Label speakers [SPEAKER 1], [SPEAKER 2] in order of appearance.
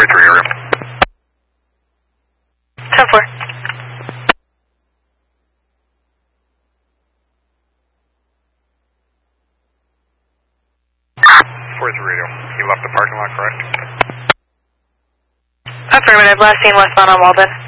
[SPEAKER 1] 43 area.
[SPEAKER 2] 10-4.
[SPEAKER 1] 43 radio. You left the parking lot, correct?
[SPEAKER 2] Affirmative. Last seen westbound on Walden.